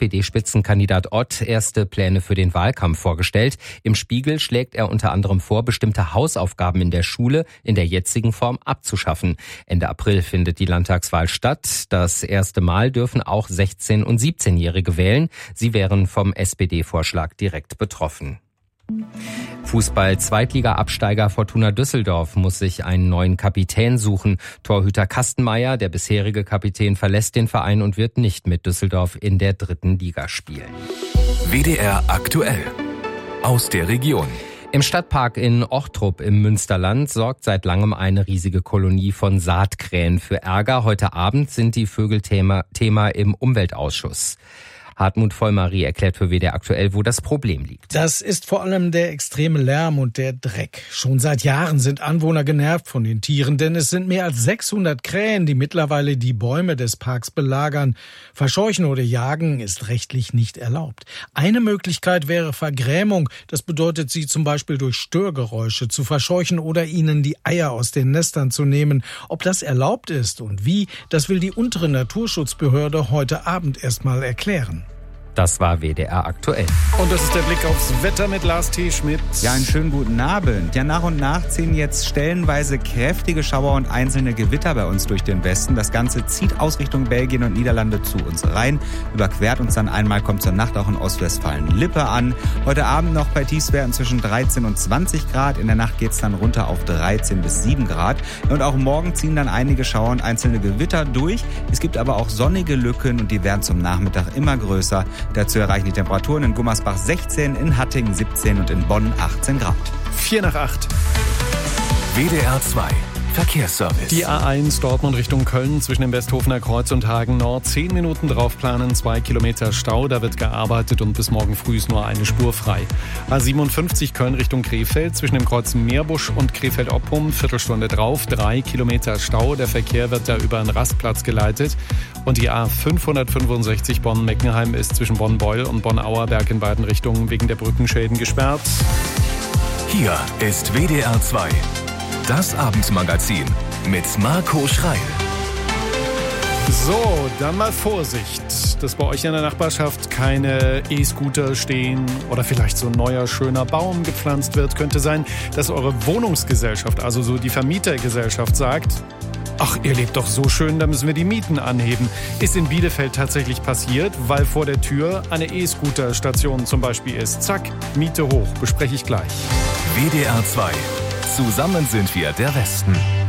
SPD-Spitzenkandidat Ott erste Pläne für den Wahlkampf vorgestellt. Im Spiegel schlägt er unter anderem vor, bestimmte Hausaufgaben in der Schule in der jetzigen Form abzuschaffen. Ende April findet die Landtagswahl statt. Das erste Mal dürfen auch 16- und 17-Jährige wählen. Sie wären vom SPD-Vorschlag direkt betroffen. Fußball-Zweitliga-Absteiger Fortuna Düsseldorf muss sich einen neuen Kapitän suchen. Torhüter Kastenmeier, der bisherige Kapitän, verlässt den Verein und wird nicht mit Düsseldorf in der 3. Liga spielen. WDR aktuell aus der Region. Im Stadtpark in Ochtrup im Münsterland sorgt seit langem eine riesige Kolonie von Saatkrähen für Ärger. Heute Abend sind die Vögel Thema im Umweltausschuss. Hartmut Vollmarie erklärt für WDR aktuell, wo das Problem liegt. Das ist vor allem der extreme Lärm und der Dreck. Schon seit Jahren sind Anwohner genervt von den Tieren, denn es sind mehr als 600 Krähen, die mittlerweile die Bäume des Parks belagern. Verscheuchen oder jagen ist rechtlich nicht erlaubt. Eine Möglichkeit wäre Vergrämung. Das bedeutet, sie zum Beispiel durch Störgeräusche zu verscheuchen oder ihnen die Eier aus den Nestern zu nehmen. Ob das erlaubt ist und wie, das will die untere Naturschutzbehörde heute Abend erstmal erklären. Das war WDR aktuell. Und das ist der Blick aufs Wetter mit Lars T. Schmidt. Ja, einen schönen guten Abend. Ja, nach und nach ziehen jetzt stellenweise kräftige Schauer und einzelne Gewitter bei uns durch den Westen. Das Ganze zieht aus Richtung Belgien und Niederlande zu uns rein, überquert uns dann einmal, kommt zur Nacht auch in Ostwestfalen-Lippe an. Heute Abend noch bei Tiefstwerten zwischen 13 und 20 Grad. In der Nacht geht's dann runter auf 13 bis 7 Grad. Und auch morgen ziehen dann einige Schauer und einzelne Gewitter durch. Es gibt aber auch sonnige Lücken und die werden zum Nachmittag immer größer. Dazu erreichen die Temperaturen in Gummersbach 16, in Hattingen 17 und in Bonn 18 Grad. 7:45. WDR 2 Verkehrsservice. Die A1 Dortmund Richtung Köln zwischen dem Westhofener Kreuz und Hagen Nord. 10 Minuten draufplanen, 2 Kilometer Stau. Da wird gearbeitet und bis morgen früh ist nur eine Spur frei. A57 Köln Richtung Krefeld zwischen dem Kreuz Meerbusch und Krefeld-Oppum. Viertelstunde drauf, 3 Kilometer Stau. Der Verkehr wird da über einen Rastplatz geleitet. Und die A565 Bonn-Meckenheim ist zwischen Bonn-Beul und Bonn-Auerberg in beiden Richtungen wegen der Brückenschäden gesperrt. Hier ist WDR 2. Das Abendmagazin mit Marco Schreil. So, dann mal Vorsicht, dass bei euch in der Nachbarschaft keine E-Scooter stehen oder vielleicht so ein neuer, schöner Baum gepflanzt wird. Könnte sein, dass eure Wohnungsgesellschaft, also so die Vermietergesellschaft, sagt: Ach, ihr lebt doch so schön, da müssen wir die Mieten anheben. Ist in Bielefeld tatsächlich passiert, weil vor der Tür eine E-Scooter-Station zum Beispiel ist. Zack, Miete hoch, bespreche ich gleich. WDR 2. Zusammen sind wir der Westen.